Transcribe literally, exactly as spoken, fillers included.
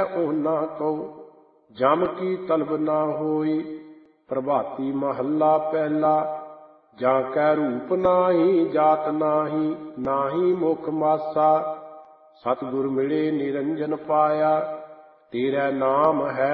ਉਹਨਾਂ ਕੋ, ਜਮ ਕੀ ਤਲਬ ਨਾ ਹੋਈ। ਪ੍ਰਭਾਤੀ ਮਹੱਲਾ ਪਹਿਲਾ। ਜਾਂ ਕੈ ਰੂਪ ਨਾਹੀ, ਜਾਤ ਨਾਹੀ, ਨਾਹੀ ਮੁਖ ਮਾਸਾ। ਸਤਿਗੁਰ ਮਿਲੇ ਨਿਰੰਜਨ ਪਾਇਆ, ਤੇਰਾ ਨਾਮ ਹੈ